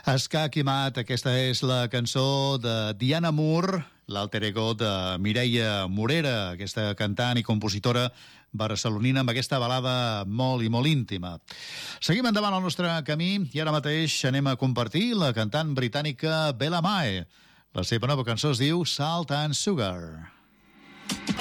Escaquimat, aquesta és la cançó de Diana Moore, l'alter ego de Mireia Morera, aquesta cantant i compositora barcelonina amb aquesta balada molt i molt íntima. Seguim endavant el nostre camí i ara mateix anem a compartir la cantant britànica Bella Mae. La seva nova cançó es diu Salt and Sugar.